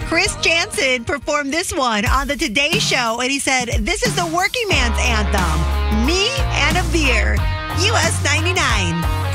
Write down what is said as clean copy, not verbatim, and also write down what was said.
Chris Jansen performed this one on the Today Show, and he said, this is the working man's anthem. Me and a beer. US 99.